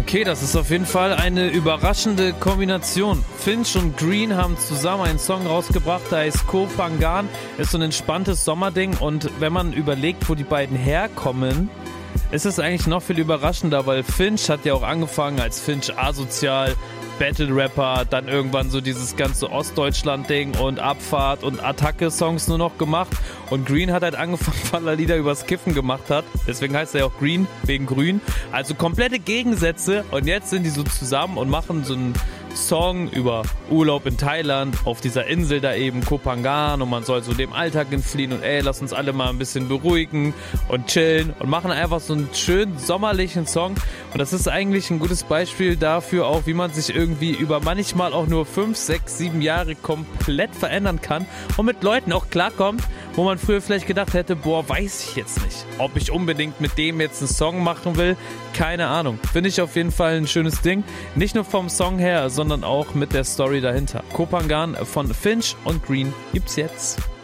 Okay, das ist auf jeden Fall eine überraschende Kombination. Finch und Green haben zusammen einen Song rausgebracht, der heißt Koh Phangan. Ist so ein entspanntes Sommerding und wenn man überlegt, wo die beiden herkommen, ist es eigentlich noch viel überraschender, weil Finch hat ja auch angefangen als Finch Asozial, Battle-Rapper, dann irgendwann so dieses ganze Ostdeutschland-Ding und Abfahrt und Attacke-Songs nur noch gemacht und Green hat halt angefangen, weil er Lieder übers Kiffen gemacht hat, deswegen heißt er ja auch Green, wegen Grün, also komplette Gegensätze und jetzt sind die so zusammen und machen so einen Song über Urlaub in Thailand, auf dieser Insel da eben, Koh Phangan und man soll so dem Alltag entfliehen und lass uns alle mal ein bisschen beruhigen und chillen und machen einfach so einen schönen sommerlichen Song und das ist eigentlich ein gutes Beispiel dafür auch, wie man sich irgendwie über manchmal auch nur 5, 6, 7 Jahre komplett verändern kann und mit Leuten auch klarkommt, wo man früher vielleicht gedacht hätte, boah, weiß ich jetzt nicht, ob ich unbedingt mit dem jetzt einen Song machen will, keine Ahnung. Finde ich auf jeden Fall ein schönes Ding, nicht nur vom Song her, sondern auch mit der Story dahinter. Koh Phangan von Finch und Green gibt's jetzt.